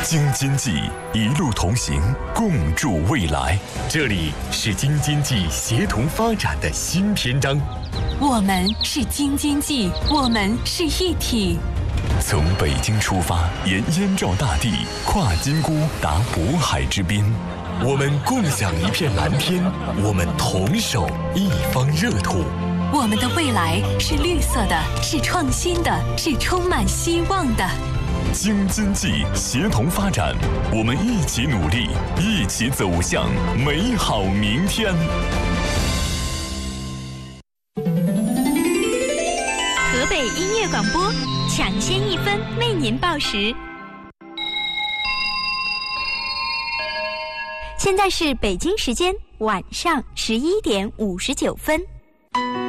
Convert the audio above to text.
京津冀一路同行，共筑未来。这里是京津冀协同发展的新篇章。 我们是京津冀，我们是一体。 从北京出发，沿燕赵大地，跨金沽达渤海之滨。我们共享一片蓝天，我们同守一方热土。 我们的未来是绿色的，是创新的，是充满希望的。 京津冀协同发展，我们一起努力，一起走向美好明天。 河北音乐广播，抢先1分为您报时。现在是北京时间晚上11点59分。